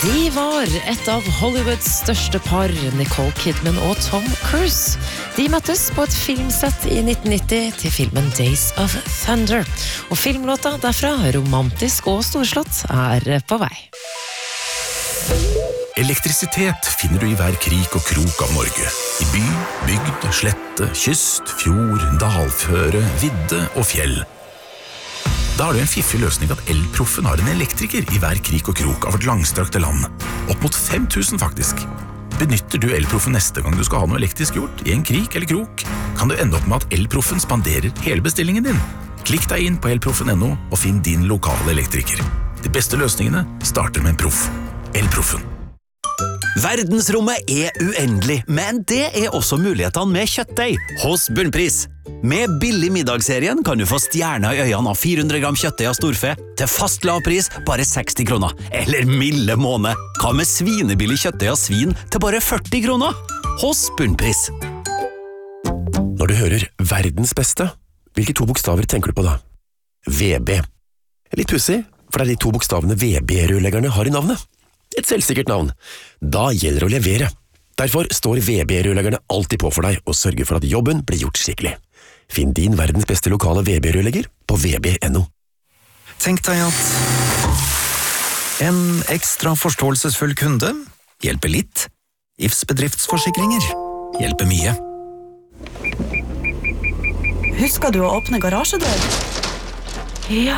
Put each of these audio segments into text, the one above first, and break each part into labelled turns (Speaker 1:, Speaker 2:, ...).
Speaker 1: De var et av Hollywoods største par, Nicole Kidman og Tom Cruise. De møttes på et filmsett i 1990 til filmen Days of Thunder. Og filmlåta derfra, romantisk og storslått, på vei.
Speaker 2: Elektrisitet finner du i hver krik og krok av Norge. I by, bygd, slette, kyst, fjord, dalføre, vidde og fjell. Da har du en fiffig løsning at Elproffen har en elektriker i hver krik og krok av vårt langstrakte land. Opp mot 5000 faktisk. Benytter du Elproffen neste gang du skal ha noe elektrisk gjort, i en krik eller krok, kan du ende opp med at Elproffen spanderer hele bestillingen din. Klikk deg inn på elproffen.no og finn din lokale elektriker. De beste løsningene starter med en proff. Elproffen.
Speaker 3: Verdensrommet uendelig, men det også mulighetene med kjøttdeig hos Bunnpris. Med billig middagsserien kan du få stjerner i øynene av 400 gram kjøttdeig av storfe til fast lav pris bare 60 kroner. Eller milde måned. Hva med svinebillig kjøttdeig av svin til bare 40 kroner? Hos Bunnpris.
Speaker 4: Når du hører verdens beste, hvilke to bokstaver tenker du på da? VB. Litt pussig, for det de to bokstavene VB-rørleggerne har i navnet. Et selvsikkert navn. Da gjelder det å levere. Derfor står VB-rørleggerne alltid på for deg og sørger for at jobben blir gjort skikkelig. Finn din verdens beste lokale VB-rørlegger på vb.no.
Speaker 5: Tenk deg at en ekstra forståelsesfull kunde hjelper litt. IFs bedriftsforsikringer hjelper mye.
Speaker 6: Husker du å åpne garasjedør? Ja.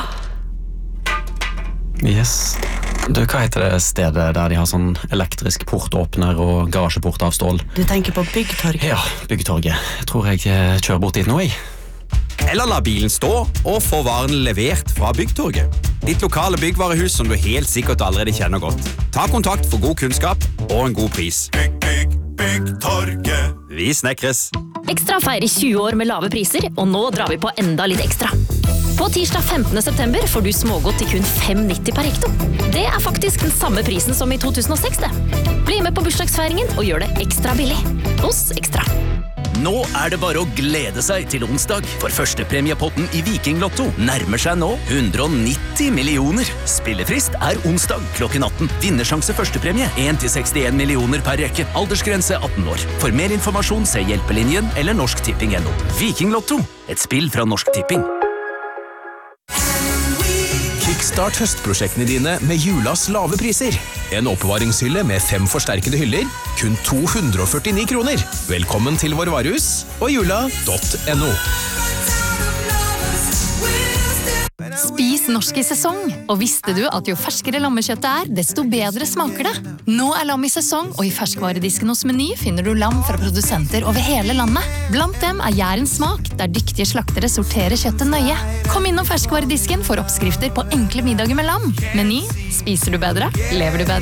Speaker 7: Yes. Du, hva heter det stedet der de har sånn elektrisk portåpner og garasjeport av stål?
Speaker 6: Du tenker på Byggtorget?
Speaker 7: Ja, Byggtorget. Jeg tror jeg kjører bort dit nå, jeg.
Speaker 8: Eller la bilen stå og få varen levert fra Byggtorget. Ditt lokale byggvarehus som du helt sikkert allerede kjenner godt. Ta kontakt for god kunnskap og en god pris. Byggtorget. Vi snekres.
Speaker 9: Ekstra feirer 20 år med lave priser, og nå drar vi på enda litt ekstra. På tirsdag 15. september får du smågodt til kun 5,90 per hekto. Det faktisk den samme prisen som i 2006 det. Bli med på bursdagsfeiringen og gjør det ekstra billig. Hos Ekstra.
Speaker 3: Nå det bare å glede seg til onsdag, for førstepremiepotten i Viking Lotto nærmer seg nå 190 millioner. Spillefrist onsdag klokken 18. Vinnersjanse førstepremie 1-61 millioner per rekke. Aldersgrense 18 år. For mer informasjon se Hjelpelinjen eller Norsk Tipping.no. Viking Lotto, et spill fra Norsk Tipping.
Speaker 2: Kickstart høstprosjektene dine med julas lave priser. En oppbevaringshylle med 5 forsterkede hyller, kun 249 kroner. Velkommen til vår varehus og jula.no.
Speaker 10: Spis norsk i sesong, og visste du at jo ferskere lammekjøttet desto bedre smaker det? Nå lam i sesong, og i ferskvaredisken hos Meny finner du lam fra produsenter over hele landet. Blant dem Jærens smak, der dyktige slaktere sorterer kjøttet nøye. Kom innom ferskvaredisken for oppskrifter på enkle middager med lam. Meny, spiser du bedre, lever du bedre.